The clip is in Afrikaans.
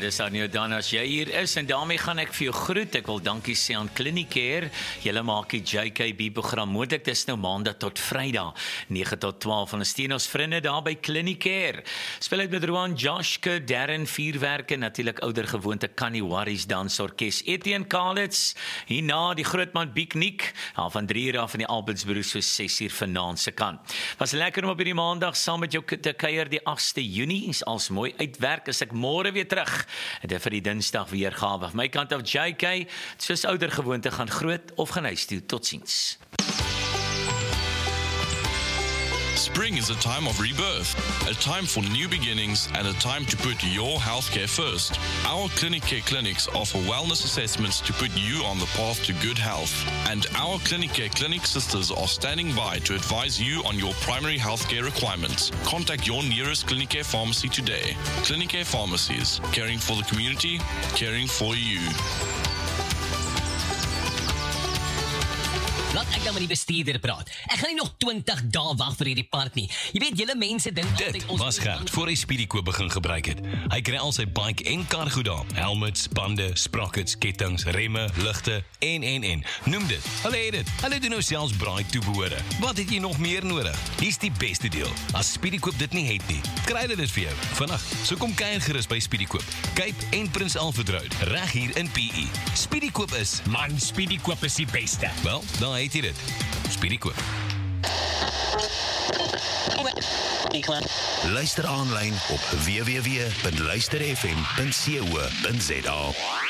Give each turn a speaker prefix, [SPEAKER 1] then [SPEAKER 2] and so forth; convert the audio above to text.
[SPEAKER 1] dis Arnie dan as jy hier is en daarmee gaan ek vir jou groet. Ek wil dankie sê aan Clinicare. Julle maak die JKB program moontlik. Dis nou maandag tot Vrydag 9 tot 12 en steun ons vriende daar by Clinicare. Speel uit met Roan, Joshke, Darren, Vuurwerke, natuurlik ouer gewoonte Canny Warriors Dansorkes, Etienne Kalitz, hierna die grootman Big Nick, van 3 uur af in die Albertsbroek so 6 uur vanaand se kant. Was lekker om op hierdie maandag saam met jou te kuier die 8de Junie. Is als mooi uitwerk, is ek môre weer terug. Dit vir die Dinsdag weergawe. Van my kant af JK, soos ouer gewoonte gaan groot of gaan huis toe. Totsiens.
[SPEAKER 2] Spring is a time of rebirth, a time for new beginnings and a time to put your healthcare first. Our Clinicare clinics offer wellness assessments to put you on the path to good health. And our Clinicare clinic sisters are standing by to advise you on your primary healthcare requirements. Contact your nearest Clinicare pharmacy today. Clinicare Pharmacies, caring for the community, caring for you.
[SPEAKER 3] Laat ek dan met die bestuurder praat. Ek gaan nie nog 20 dae wag vir hierdie park nie. Jy weet, julle mense dink altyd
[SPEAKER 4] Dit was Gert voor hy Speedykoop begin gebruik het. Hy kry al sy bike en kar goed daar. Helmets, bande, sprockets, kettings, remme, ligte en. Noem dit. Hulle het dit. Hulle doen nou selfs braai toebehore. Wat het jy nog meer nodig? Hier's die beste deel. As Speedykoop dit nie het nie, kry hulle dit vir jou. Vandag, so kom kuier gerus by Speedykoop. Cape en Prins Alfred Road, reg hier in PE. Speedykoop is,
[SPEAKER 5] Man, Speedykoop is die beste.
[SPEAKER 4] wel, dan het jy dit. Speedykoop.
[SPEAKER 6] Luister aanlyn op www.luisterfm.co.za.